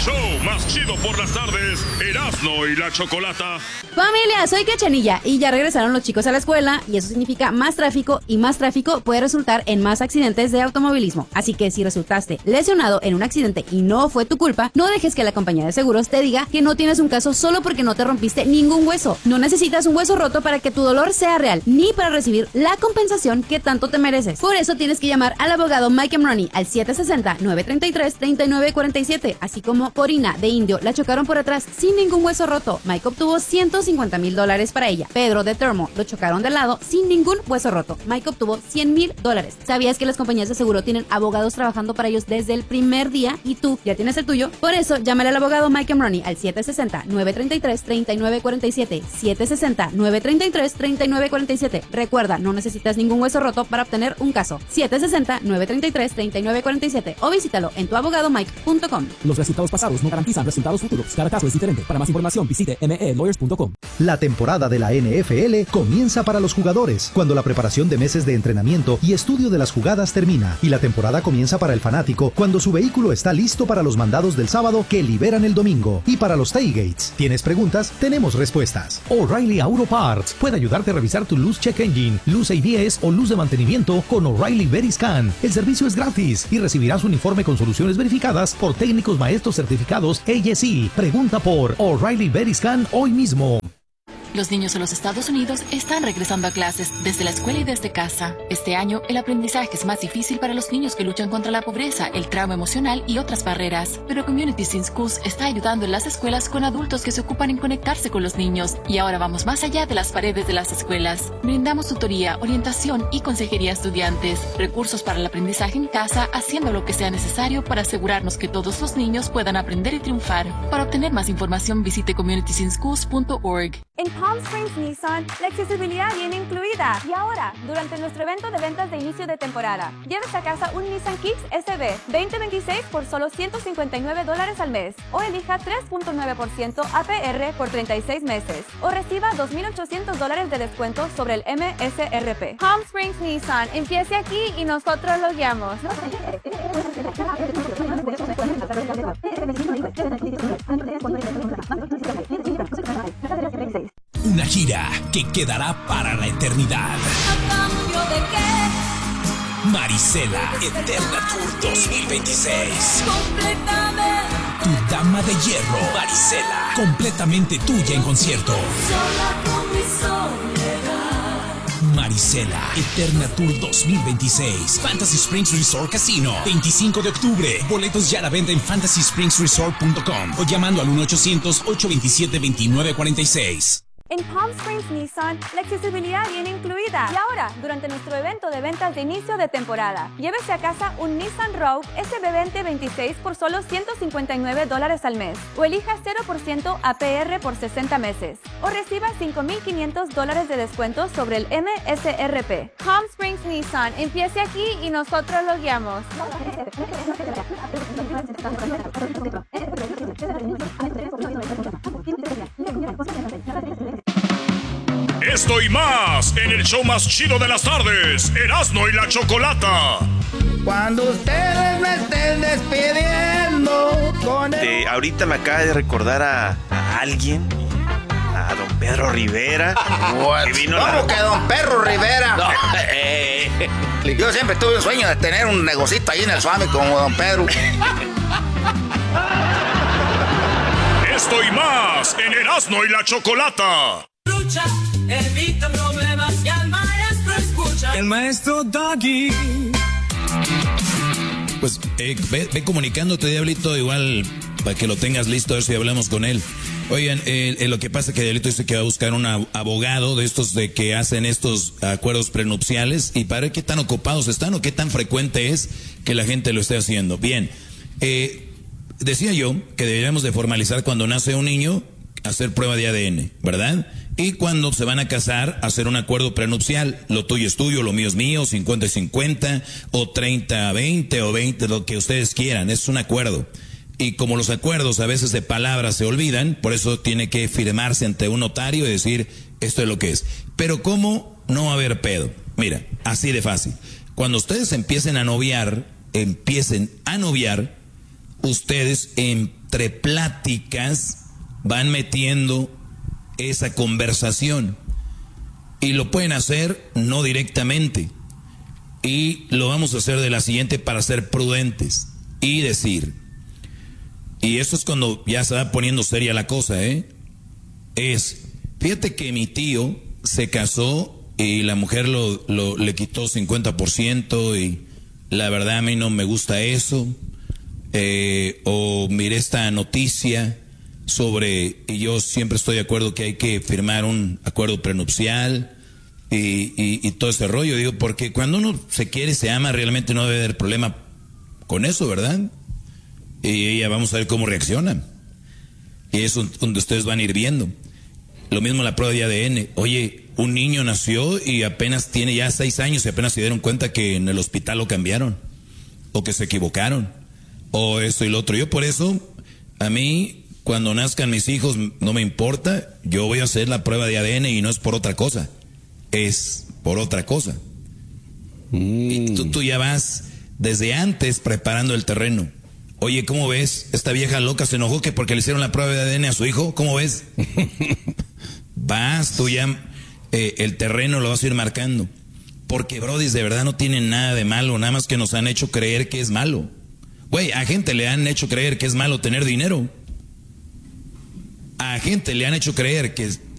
show más chido por las tardes, Erasmo y la Chocolata. Familia, soy Cachanilla y ya regresaron los chicos a la escuela y eso significa más tráfico y más tráfico puede resultar en más accidentes de automovilismo. Así que si resultaste lesionado en un accidente y no fue tu culpa, no dejes que la compañía de seguros te diga que no tienes un caso solo porque no te rompiste ningún hueso. No necesitas un hueso roto para que tu dolor sea real, ni para recibir la compensación que tanto te mereces. Por eso tienes que llamar al abogado Mike Emroni al 760-933-3947, así como Corina de Indio la chocaron por atrás sin ningún hueso roto. Mike obtuvo $150,000 para ella. Pedro de Termo lo chocaron de lado sin ningún hueso roto. Mike obtuvo $100,000. ¿Sabías que las compañías de seguro tienen abogados trabajando para ellos desde el primer día y tú ya tienes el tuyo? Por eso, llámale al abogado Mike Emroni al 760-933-3947. 760-933-3947. Recuerda, no necesitas ningún hueso roto para obtener un caso. 760-933-3947 o visítalo en tuabogadomike.com. Los resultados pasados no garantizan resultados futuros. Cada caso es diferente. Para más información visite melawyers.com. La temporada de la NFL comienza para los jugadores, cuando la preparación de meses de entrenamiento y estudio de las jugadas termina, y la temporada comienza para el fanático cuando su vehículo está listo para los mandados del sábado que liberan el domingo, y para los tailgates. ¿Tienes preguntas? Tenemos respuestas. O'Reilly Auto Parts puede ayudarte a revisar tu luz check engine, luz ABS o luz de mantenimiento con O'Reilly Veriscan. El servicio es gratis y recibirás un informe con soluciones verificadas por técnicos maestros certificados ASE. Pregunta por O'Reilly Veriscan hoy mismo. Los niños en los Estados Unidos están regresando a clases desde la escuela y desde casa. Este año, el aprendizaje es más difícil para los niños que luchan contra la pobreza, el trauma emocional y otras barreras. Pero Communities in Schools está ayudando en las escuelas con adultos que se ocupan en conectarse con los niños. Y ahora vamos más allá de las paredes de las escuelas. Brindamos tutoría, orientación y consejería a estudiantes. Recursos para el aprendizaje en casa, haciendo lo que sea necesario para asegurarnos que todos los niños puedan aprender y triunfar. Para obtener más información, visite communitiesinschools.org. En Palm Springs Nissan, la accesibilidad viene incluida. Y ahora, durante nuestro evento de ventas de inicio de temporada, llévese a casa un Nissan Kicks SB 2026 por solo $159 al mes. O elija 3.9% APR por 36 meses. O reciba $2,800 de descuento sobre el MSRP. Palm Springs Nissan, empiece aquí y nosotros lo guiamos. Una gira que quedará para la eternidad. ¿A cambio de qué? Marisela Eterna Tour 2026. Completamente. Tu dama de hierro, Marisela, completamente tuya en concierto. Sola con mi soledad. Marisela Eterna Tour 2026. Fantasy Springs Resort Casino, 25 de octubre. Boletos ya a la venta en fantasyspringsresort.com o llamando al 1-800-827-2946. En Palm Springs Nissan, la accesibilidad viene incluida. Y ahora, durante nuestro evento de ventas de inicio de temporada, llévese a casa un Nissan Rogue SB 2026 por solo $159 al mes. O elija 0% APR por 60 meses. O reciba $5,500 de descuento sobre el MSRP. Palm Springs Nissan, empiece aquí y nosotros lo guiamos. Esto y más en el show más chido de las tardes, Erasmo y la Chocolata. Cuando ustedes me estén despidiendo con el... Ahorita me acaba de recordar a alguien, a don Pedro Rivera. Que vino ¿Cómo que don Pedro Rivera? No, yo siempre tuve un sueño de tener un negocito ahí en el Suami como don Pedro. Esto y más en Erasmo y la Chocolata. Lucha, evita problemas y al maestro escucha. El maestro Doggy. Pues ve comunicándote, Diablito, igual para que lo tengas listo, a ver si hablamos con él. Oigan, lo que pasa es que Diablito dice que va a buscar un abogado de estos de que hacen estos acuerdos prenupciales y para ver qué tan ocupados están o qué tan frecuente es que la gente lo esté haciendo. Bien, decía yo que deberíamos de formalizar cuando nace un niño, hacer prueba de ADN, ¿verdad? Y cuando se van a casar, hacer un acuerdo prenupcial. Lo tuyo es tuyo, lo mío es mío, 50-50, o 30-20, o 20, lo que ustedes quieran. Es un acuerdo. Y como los acuerdos a veces de palabras se olvidan, por eso tiene que firmarse ante un notario y decir, esto es lo que es. Pero ¿cómo no va a haber pedo? Mira, así de fácil. Cuando ustedes empiecen a noviar, ustedes entre pláticas van metiendo esa conversación. Y lo pueden hacer no directamente. Y lo vamos a hacer de la siguiente para ser prudentes. Y decir, y eso es cuando ya se va poniendo seria la cosa, fíjate que mi tío se casó y la mujer le quitó 50% y la verdad a mí no me gusta eso. O miré esta noticia y yo siempre estoy de acuerdo que hay que firmar un acuerdo prenupcial y todo ese rollo. Digo, porque cuando uno se quiere, se ama, realmente no debe haber problema con eso, ¿verdad? Y ella, vamos a ver cómo reacciona. Y eso es donde ustedes van a ir viendo. Lo mismo la prueba de ADN. Oye, un niño nació y apenas tiene ya 6 años y apenas se dieron cuenta que en el hospital lo cambiaron. O que se equivocaron. O esto y lo otro. Yo por eso, a mí, cuando nazcan mis hijos, no me importa. Yo voy a hacer la prueba de ADN y no es por otra cosa. Es por otra cosa. Y tú ya vas desde antes preparando el terreno. Oye, ¿cómo ves? Esta vieja loca se enojó que porque le hicieron la prueba de ADN a su hijo. ¿Cómo ves? Vas, tú ya el terreno lo vas a ir marcando. Porque, brody, de verdad no tienen nada de malo. Nada más que nos han hecho creer que es malo. Güey, a gente le han hecho creer que es malo tener dinero. A gente le han hecho creer que